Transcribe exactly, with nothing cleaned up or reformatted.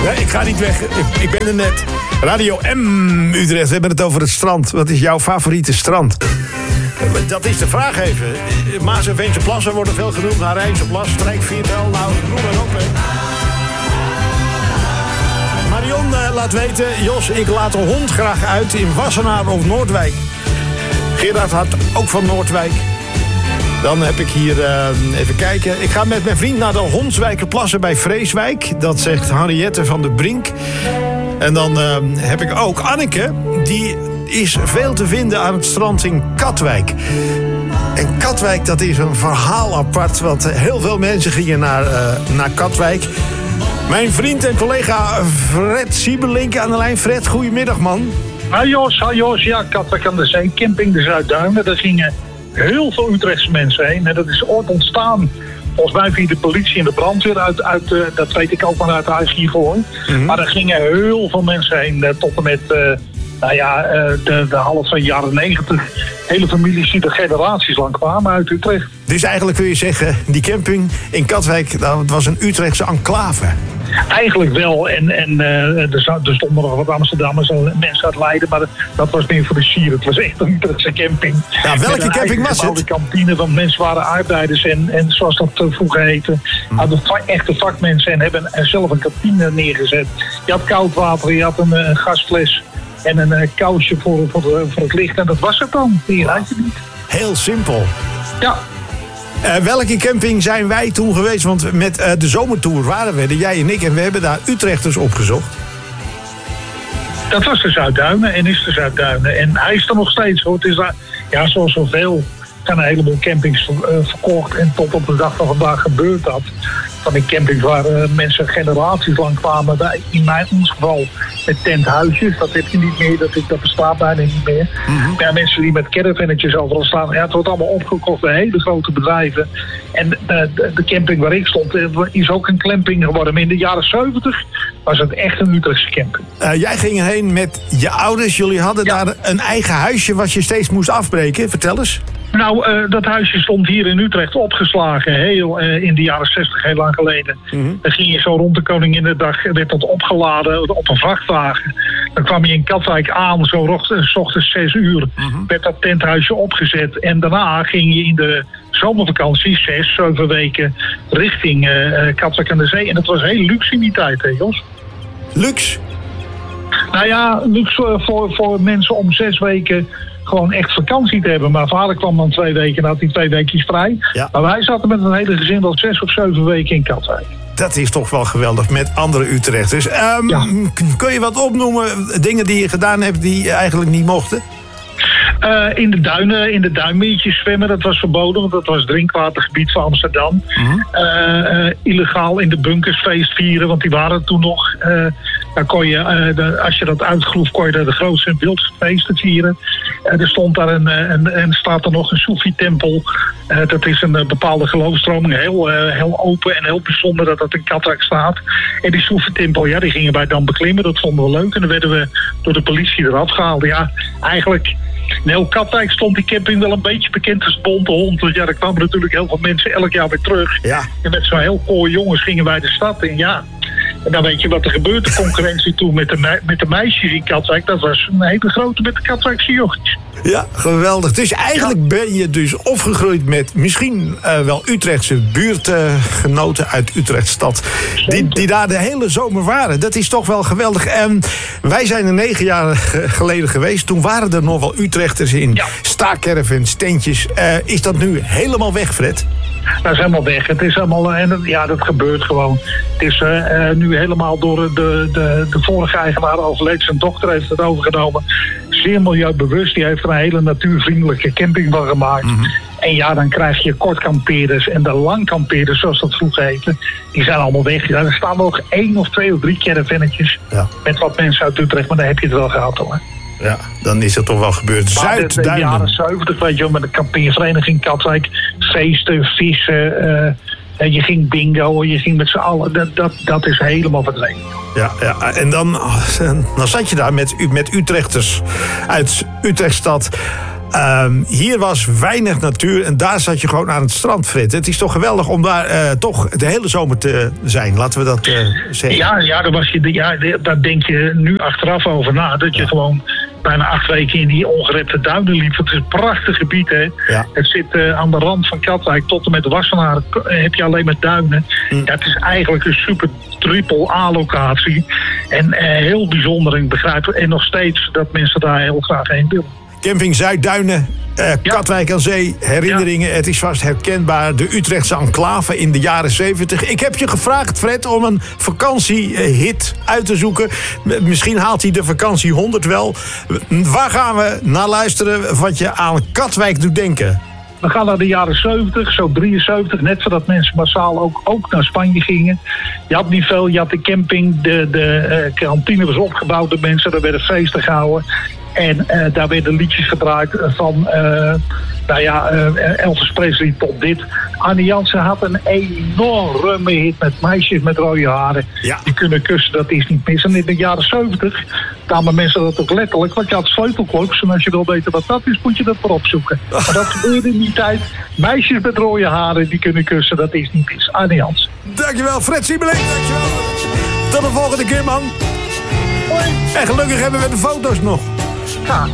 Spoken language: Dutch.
Nee, ik ga niet weg. Ik, ik ben er net. Radio M Utrecht, we hebben het over het strand. Wat is jouw favoriete strand? Dat is de vraag even. Maas en Veense Plassen worden veel genoemd. Harijnse Plas, Strijkviertel, nou, noem maar op. Hè. Marion uh, laat weten, Jos, ik laat de hond graag uit in Wassenaar of Noordwijk. Gerard had ook van Noordwijk. Dan heb ik hier, uh, even kijken. Ik ga met mijn vriend naar de Hondswijkerplassen bij Vreeswijk. Dat zegt Henriette van der Brink. En dan uh, heb ik ook Anneke. Die is veel te vinden aan het strand in Katwijk. En Katwijk, dat is een verhaal apart. Want heel veel mensen gingen naar, uh, naar Katwijk. Mijn vriend en collega Fred Siebelink aan de lijn. Fred, goedemiddag, man. Hi Jos, hi Jos. Ja, Katwijk aan de Zee, camping de Zuidduinen. Daar gingen heel veel Utrechtse mensen heen. En dat is ooit ontstaan, volgens mij via de politie en de brandweer. Uit, uit, uh, dat weet ik ook maar uit de archief hoor. Mm-hmm. Maar er gingen heel veel mensen heen. Uh, tot en met, uh, nou ja, uh, de, de half van de jaren negentig. Hele families die er generaties lang kwamen uit Utrecht. Dus eigenlijk kun je zeggen, die camping in Katwijk, dat was een Utrechtse enclave. Eigenlijk wel. En, en uh, er stonden nog wat Amsterdammers en mensen uit Leiden. Maar dat was meer voor de sier. Het was echt een Utrechtse camping. Ja, welke camping was het? De kantine, want mensen waren arbeiders. En, en zoals dat uh, vroeger heette. Hmm. Hadden va- echte vakmensen en hebben uh, zelf een kantine neergezet. Je had koud water, je had een, uh, een gasfles. En een uh, kousje voor, voor, de, voor het licht. En dat was het dan. Hier had je niet. Heel simpel. Ja. Uh, welke camping zijn wij toen geweest? Want met uh, de zomertour waren we, jij en ik, en we hebben daar Utrechters opgezocht. Dat was de Zuidduinen en is de Zuidduinen. En hij is er nog steeds hoor. Het is daar, ja, zoals zoveel zijn een heleboel campings ver, uh, verkocht. En tot op de dag van vandaag gebeurt dat. Van die campings waar uh, mensen generaties lang kwamen. Bij, in mijn ons geval met tenthuisjes. Dat heb je niet meer. Dat, dat bestaat bijna niet meer. Mm-hmm. Ja, mensen die met caravannetjes overal staan. Ja, het wordt allemaal opgekocht bij hele grote bedrijven. En uh, de, de camping waar ik stond is ook een camping geworden. Maar in de jaren zeventig was het echt een Utrechtse camping. Uh, jij ging erheen met je ouders. Jullie hadden ja. daar een eigen huisje wat je steeds moest afbreken. Vertel eens. Nou, uh, dat huisje stond hier in Utrecht opgeslagen. Heel, uh, in de jaren zestig, heel lang geleden. Mm-hmm. Dan ging je zo rond de Koninginnedag, werd dat opgeladen op een vrachtwagen. Dan kwam je in Katwijk aan, zo rocht, s ochtends zes uur. Mm-hmm. Werd dat tenthuisje opgezet. En daarna ging je in de zomervakantie, zes, zeven weken, richting uh, Katwijk aan de Zee. En dat was heel luxe in die tijd, hè Jos? Luxe? Nou ja, luxe voor, voor mensen om zes weken gewoon echt vakantie te hebben. Mijn vader kwam dan twee weken en had hij twee weekjes vrij. Ja. Maar wij zaten met een hele gezin al zes of zeven weken in Katwijk. Dat is toch wel geweldig met andere Utrechters. Um, ja. Kun je wat opnoemen, dingen die je gedaan hebt die eigenlijk niet mochten? Uh, in de duinen, in de duinmeertjes zwemmen, dat was verboden, want dat was drinkwatergebied van Amsterdam. Mm-hmm. Uh, uh, illegaal in de bunkers feest vieren, want die waren toen nog. Uh, dan kon je, uh, de, als je dat uitgroef, kon je daar de grootste en wildste feesten vieren. Uh, er stond daar een, een, en staat er nog een Soefi-tempel. Uh, dat is een uh, bepaalde geloofstroming, heel, uh, heel open en heel bijzonder dat dat in Katwijk staat. En die Soefi-tempel, ja, die gingen wij dan beklimmen, dat vonden we leuk. En dan werden we door de politie eraf gehaald. Ja, eigenlijk. In heel Katwijk stond die camping wel een beetje bekend als Bonte Hond. Want ja, er kwamen natuurlijk heel veel mensen elk jaar weer terug. Ja. En met zo'n heel kooi jongens gingen wij de stad in, ja. En dan weet je wat er gebeurt. De concurrentie toen met de, me- met de meisjes in Katwijk. Dat was een hele grote met de Katwijkse jochies. Ja, geweldig. Dus eigenlijk ja. ben je dus opgegroeid met misschien uh, wel Utrechtse buurtgenoten uh, uit Utrechtstad. Die, die daar de hele zomer waren. Dat is toch wel geweldig. En wij zijn er negen jaar geleden geweest. Toen waren er nog wel Utrechters in ja. staakcaravans, tentjes. Uh, is dat nu helemaal weg, Fred? Dat is helemaal weg. Het is helemaal, en ja, dat gebeurt gewoon. Het is uh, nu helemaal door de, de, de vorige eigenaar overleden. Zijn dochter heeft het overgenomen. Zeer milieubewust. Die heeft er een hele natuurvriendelijke camping van gemaakt. Mm-hmm. En ja, dan krijg je kortkampeerders en de langkampeerders, zoals dat vroeger heette. Die zijn allemaal weg. Ja, er staan nog één of twee of drie caravannetjes. Ja. Met wat mensen uit Utrecht. Maar dan heb je het wel gehad hoor. Ja, dan is het toch wel gebeurd. Zuidduinen. In de jaren zeventig, weet je wel, met de kampeervereniging Katwijk. Feesten, vissen. Uh, En je ging bingo, je ging met z'n allen. Dat, dat, dat is helemaal verdwenen. Ja, ja, en dan, dan zat je daar met, met Utrechters uit Utrechtstad. Um, hier was weinig natuur en daar zat je gewoon aan het strand, Fred. Het is toch geweldig om daar uh, toch de hele zomer te zijn. Laten we dat uh, zeggen. Ja, ja, daar, was je, ja, daar denk je nu achteraf over na. Dat je ja. gewoon bijna acht weken in die ongerepte duinen liep. Het is een prachtig gebied, hè. Ja. Het zit uh, aan de rand van Katwijk tot en met Wassenaar. Heb je alleen maar duinen. Mm. Ja, het is eigenlijk een super triple A-locatie. En uh, heel bijzonder. En ik begrijp en nog steeds dat mensen daar heel graag heen willen. Camping Zuidduinen, uh, ja. Katwijk aan Zee, herinneringen. Ja. Het is vast herkenbaar. De Utrechtse enclave in de jaren zeventig. Ik heb je gevraagd, Fred, om een vakantiehit uit te zoeken. Misschien haalt hij de vakantie honderd wel. Waar gaan we naar luisteren wat je aan Katwijk doet denken? We gaan naar de jaren zeventig, zo drieënzeventig, net voordat mensen massaal ook, ook naar Spanje gingen. Je had niet veel, je had de camping, de, de uh, kantine was opgebouwd door mensen, er werden feesten gehouden. En uh, daar werden liedjes gedraaid van, uh, nou ja, uh, Elvis Presley tot dit. Annie Jansen had een enorme hit met meisjes met rode haren. Ja. Die kunnen kussen, dat is niet mis. En in de jaren zeventig kwamen mensen dat ook letterlijk. Want je had sleutelkloks en als je wil weten wat dat is, moet je dat maar opzoeken. Maar dat gebeurde in die tijd. Meisjes met rode haren, die kunnen kussen, dat is niet mis. Annie Jansen. Dankjewel, Fred Siebelink. Dankjewel. Tot de volgende keer, man. Hoi. En gelukkig hebben we de foto's nog. Ja.